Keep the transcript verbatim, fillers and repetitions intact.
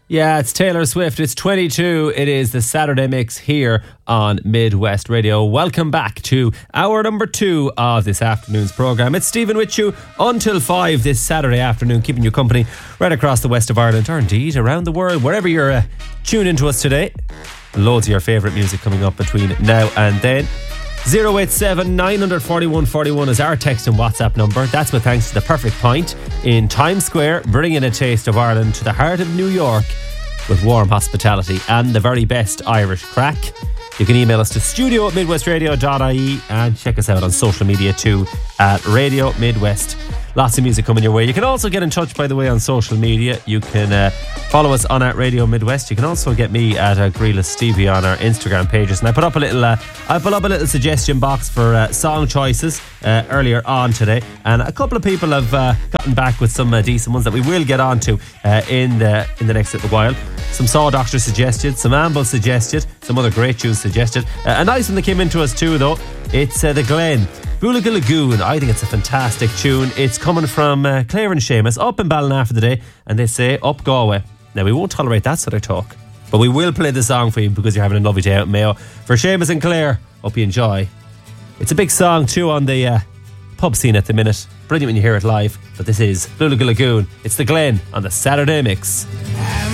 Yeah, it's Taylor Swift. It's twenty-two. It is the Saturday Mix here on Midwest Radio. Welcome back to hour number two of this afternoon's programme. It's Stephen with you until five this Saturday afternoon, keeping you company right across the west of Ireland, or indeed around the world, wherever you're uh, tuned into us today. Loads of your favourite music coming up between now and then. zero eight seven nine four one four one is our text and WhatsApp number. That's with thanks to The Perfect Pint in Times Square, bringing a taste of Ireland to the heart of New York with warm hospitality and the very best Irish crack. You can email us to studio at midwestradio dot I E and check us out on social media too at Radio Midwest. Lots of music coming your way. You can also get in touch, by the way, on social media. You can uh, follow us on at Radio Midwest. You can also get me at uh, Greeless Stevie on our Instagram pages. And I put up a little, uh, I put up a little suggestion box for uh, song choices uh, earlier on today, and a couple of people have uh, gotten back with some uh, decent ones that we will get on to uh, in the in the next little while. Some Saw Doctor suggested, some Amble suggested, some other great tunes suggested. Uh, a nice one that came into us too, though. It's uh, The Glen. Boolaga Lagoon. I think it's a fantastic tune. It's coming from uh, Claire and Seamus up in Ballina for the day, and they say up Galway. Now, we won't tolerate that sort of talk, but we will play the song for you because you're having a lovely day out in Mayo. For Seamus and Claire, hope you enjoy. It's a big song too on the uh, pub scene at the minute. Brilliant when you hear it live, but this is Boolaga Lagoon. It's The Glen on the Saturday Mix.